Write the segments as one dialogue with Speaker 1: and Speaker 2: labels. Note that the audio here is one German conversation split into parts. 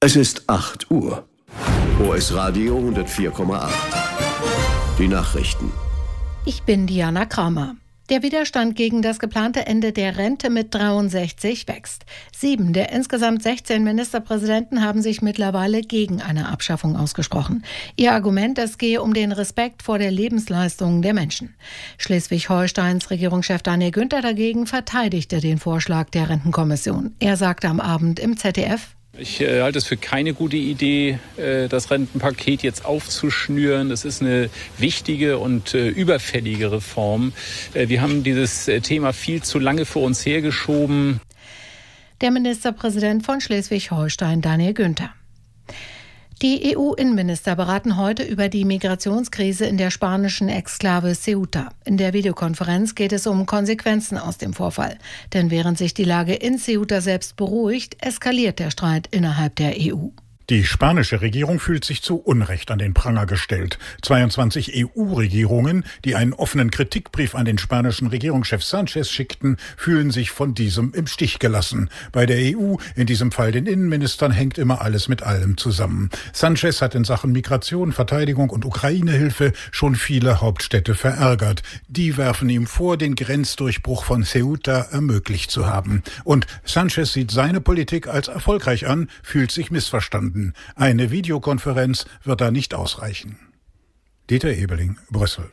Speaker 1: Es ist 8 Uhr. OS Radio 104,8. Die Nachrichten.
Speaker 2: Ich bin Diana Kramer. Der Widerstand gegen das geplante Ende der Rente mit 63 wächst. 7 der insgesamt 16 Ministerpräsidenten haben sich mittlerweile gegen eine Abschaffung ausgesprochen. Ihr Argument, es gehe um den Respekt vor der Lebensleistung der Menschen. Schleswig-Holsteins Regierungschef Daniel Günther dagegen verteidigte den Vorschlag der Rentenkommission. Er sagte am Abend im ZDF:
Speaker 3: Ich halte es für keine gute Idee, das Rentenpaket jetzt aufzuschnüren. Das ist eine wichtige und überfällige Reform. Wir haben dieses Thema viel zu lange vor uns hergeschoben.
Speaker 2: Der Ministerpräsident von Schleswig-Holstein, Daniel Günther. Die EU-Innenminister beraten heute über die Migrationskrise in der spanischen Exklave Ceuta. In der Videokonferenz geht es um Konsequenzen aus dem Vorfall. Denn während sich die Lage in Ceuta selbst beruhigt, eskaliert der Streit innerhalb der EU.
Speaker 4: Die spanische Regierung fühlt sich zu Unrecht an den Pranger gestellt. 22 EU-Regierungen, die einen offenen Kritikbrief an den spanischen Regierungschef Sanchez schickten, fühlen sich von diesem im Stich gelassen. Bei der EU, in diesem Fall den Innenministern, hängt immer alles mit allem zusammen. Sanchez hat in Sachen Migration, Verteidigung und Ukraine-Hilfe schon viele Hauptstädte verärgert. Die werfen ihm vor, den Grenzdurchbruch von Ceuta ermöglicht zu haben. Und Sanchez sieht seine Politik als erfolgreich an, fühlt sich missverstanden. Eine Videokonferenz wird da nicht ausreichen. Dieter Ebeling, Brüssel.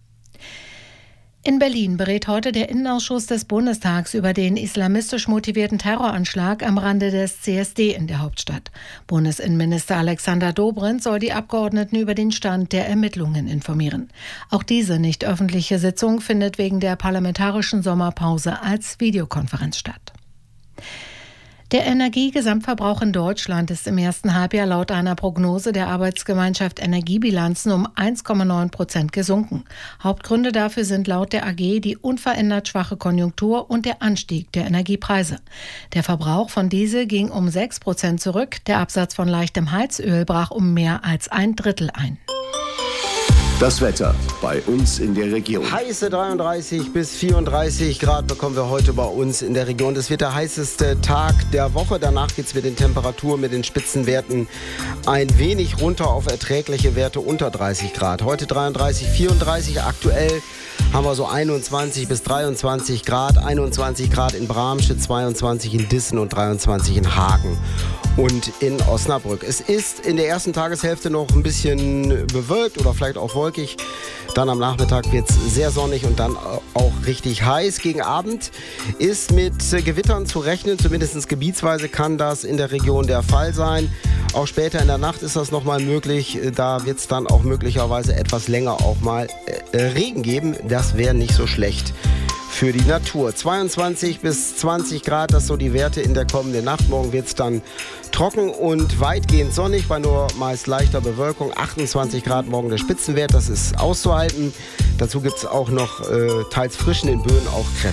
Speaker 2: In Berlin berät heute der Innenausschuss des Bundestags über den islamistisch motivierten Terroranschlag am Rande des CSD in der Hauptstadt. Bundesinnenminister Alexander Dobrindt soll die Abgeordneten über den Stand der Ermittlungen informieren. Auch diese nicht öffentliche Sitzung findet wegen der parlamentarischen Sommerpause als Videokonferenz statt. Der Energiegesamtverbrauch in Deutschland ist im ersten Halbjahr laut einer Prognose der Arbeitsgemeinschaft Energiebilanzen um 1,9% gesunken. Hauptgründe dafür sind laut der AG die unverändert schwache Konjunktur und der Anstieg der Energiepreise. Der Verbrauch von Diesel ging um 6% zurück, der Absatz von leichtem Heizöl brach um mehr als 1/3 ein.
Speaker 1: Das Wetter bei uns in der Region.
Speaker 5: Heiße 33 bis 34 Grad bekommen wir heute bei uns in der Region. Das wird der heißeste Tag der Woche. Danach geht es mit den Temperaturen, mit den Spitzenwerten ein wenig runter auf erträgliche Werte unter 30 Grad. Heute 33, 34, aktuell haben wir so 21 bis 23 Grad. 21 Grad in Bramsche, 22 in Dissen und 23 in Hagen und in Osnabrück. Es ist in der ersten Tageshälfte noch ein bisschen bewölkt oder vielleicht auch wolkig. Dann am Nachmittag wird es sehr sonnig und dann auch richtig heiß. Gegen Abend ist mit Gewittern zu rechnen, zumindest gebietsweise kann das in der Region der Fall sein. Auch später in der Nacht ist das nochmal möglich. Da wird es dann auch möglicherweise etwas länger auch mal Regen geben. Das wäre nicht so schlecht für die Natur. 22 bis 20 Grad, das so die Werte in der kommenden Nacht. Morgen wird es dann trocken und weitgehend sonnig, bei nur meist leichter Bewölkung. 28 Grad morgen der Spitzenwert, das ist auszuhalten. Dazu gibt es auch noch teils frischen in Böen auch kräftig.